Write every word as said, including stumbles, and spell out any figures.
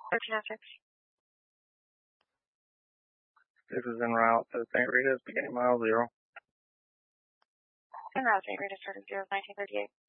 thirteen oh six. This is en route to Saint Rita's, beginning mile zero. En route, Saint Rita's, starting zero, nineteen thirty-eight.